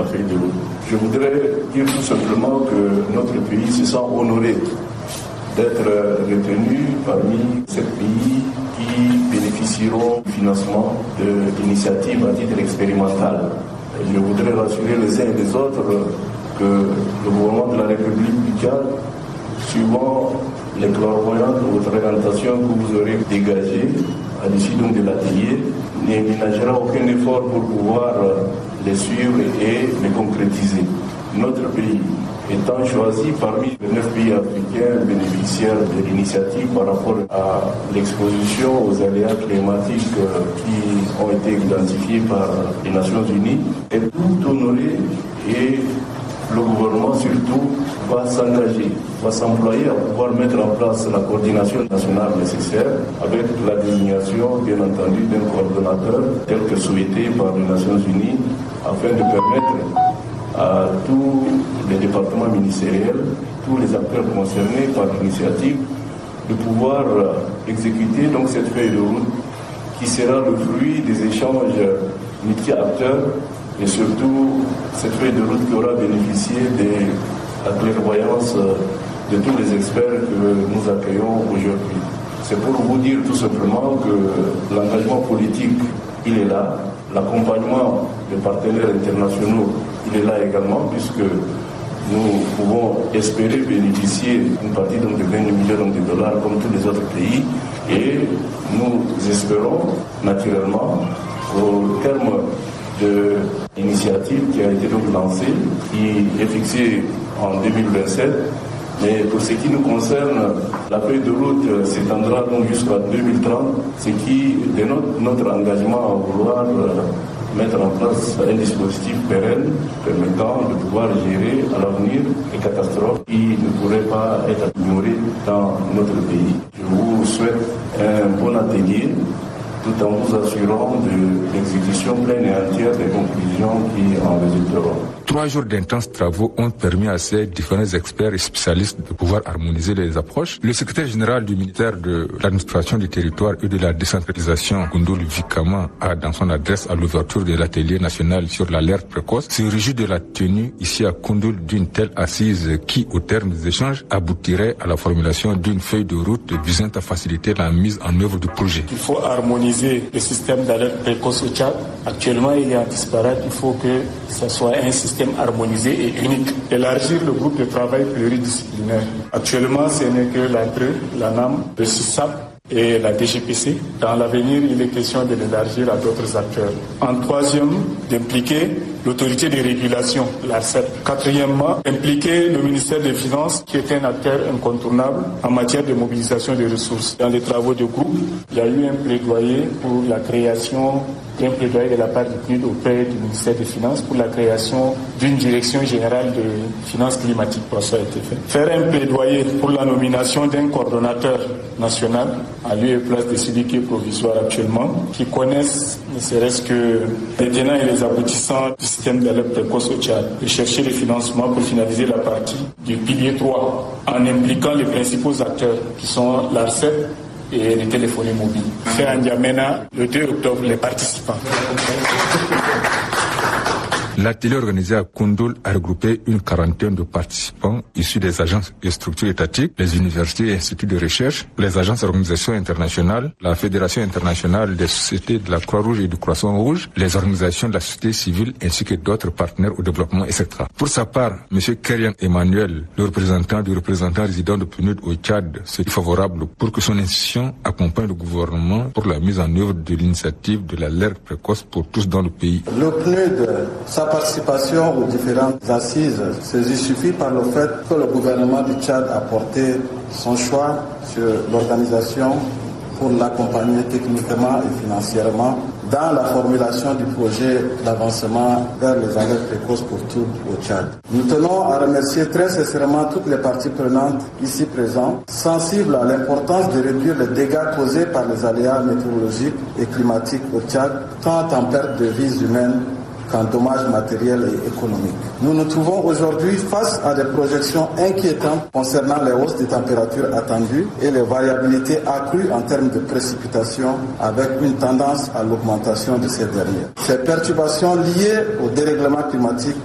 feuille de route. Je voudrais dire tout simplement que notre pays se sent honoré d'être retenu parmi ces pays qui bénéficieront du financement de l'initiative à titre expérimental. Et je voudrais rassurer les uns et les autres que le gouvernement de la République du Tchad, suivant les clairvoyantes orientations que vous aurez dégagées à l'issue de l'atelier, ne ménagera aucun effort pour pouvoir les suivre et les concrétiser. Notre pays étant choisi parmi les 9 pays africains bénéficiaires de l'initiative par rapport à l'exposition aux aléas climatiques qui ont été identifiés par les Nations Unies, est tout honoré et le gouvernement surtout va s'engager, va s'employer à pouvoir mettre en place la coordination nationale nécessaire avec la désignation, bien entendu, d'un coordonnateur tel que souhaité par les Nations Unies afin de permettre à tous les départements ministériels, tous les acteurs concernés par l'initiative, de pouvoir exécuter donc cette feuille de route qui sera le fruit des échanges multi-acteurs et surtout cette feuille de route qui aura bénéficié de la clairvoyance de tous les experts que nous accueillons aujourd'hui. C'est pour vous dire tout simplement que l'engagement politique, il est là, l'accompagnement des partenaires internationaux, il est là également, puisque nous pouvons espérer bénéficier d'une partie donc, de 20 millions de dollars comme tous les autres pays, et nous espérons naturellement qu'au terme de l'initiative qui a été donc lancée, qui est fixée en 2027. Mais pour ce qui nous concerne, la feuille de route s'étendra donc jusqu'à 2030, ce qui dénote notre engagement à vouloir mettre en place un dispositif pérenne permettant de pouvoir gérer à l'avenir les catastrophes qui ne pourraient pas être ignorées dans notre pays. Je vous souhaite un bon atelier, tout en vous assurant de l'exécution pleine et entière des conclusions qui en résulteront. 3 jours d'intenses travaux ont permis à ces différents experts et spécialistes de pouvoir harmoniser les approches. Le secrétaire général du ministère de l'administration du territoire et de la décentralisation, Koundoul Vikama, a dans son adresse à l'ouverture de l'atelier national sur l'alerte précoce, se réjouit de la tenue ici à Koundoul d'une telle assise qui, au terme des échanges, aboutirait à la formulation d'une feuille de route visant à faciliter la mise en œuvre du projet. Il faut harmoniser le système d'alerte précoce au Tchad. Actuellement, il est en disparate. Il faut que ce soit un système harmonisé et unique. Élargir le groupe de travail pluridisciplinaire. Actuellement, ce n'est que l'ANTRE, l'ANAM, le SISAP et la DGPC. Dans l'avenir, il est question de l'élargir à d'autres acteurs. En troisième, d'impliquer l'autorité de régulation, l'ARCEP. Quatrièmement, impliquer le ministère des Finances, qui est un acteur incontournable en matière de mobilisation des ressources. Dans les travaux de groupe, il y a eu un plaidoyer pour la création d'un plaidoyer de la part du PNUD auprès du ministère des Finances pour la création d'une direction générale de finances climatiques. Ça a été fait. Faire un plaidoyer pour la nomination d'un coordonnateur national à lieu et place de celui qui est provisoire actuellement, qui connaissent ne serait-ce que les tenants et les aboutissants du système d'alerte précoce au Tchad, et chercher les financements pour finaliser la partie du pilier 3 en impliquant les principaux acteurs qui sont l'ARCEP et les téléphones mobiles. Fait à N'Djamena le 2 octobre les participants. L'atelier organisé à Koundoul a regroupé une quarantaine de participants issus des agences et structures étatiques, les universités et instituts de recherche, les agences et organisations internationales, la Fédération internationale des sociétés de la Croix-Rouge et du Croissant-Rouge, les organisations de la société civile ainsi que d'autres partenaires au développement, etc. Pour sa part, M. Kerian Emmanuel, le représentant du représentant résident de PNUD au Tchad, se dit favorable pour que son institution accompagne le gouvernement pour la mise en œuvre de l'initiative de l'alerte précoce pour tous dans le pays. Le PNUD, sa participation aux différentes assises se justifie par le fait que le gouvernement du Tchad a porté son choix sur l'organisation pour l'accompagner techniquement et financièrement dans la formulation du projet d'avancement vers les alertes précoces pour tout au Tchad. Nous tenons à remercier très sincèrement toutes les parties prenantes ici présentes, sensibles à l'importance de réduire les dégâts causés par les aléas météorologiques et climatiques au Tchad, tant en perte de vies humaines qu'en dommages matériels et économiques. Nous nous trouvons aujourd'hui face à des projections inquiétantes concernant les hausses des températures attendues et les variabilités accrues en termes de précipitations avec une tendance à l'augmentation de ces dernières. Ces perturbations liées au dérèglement climatique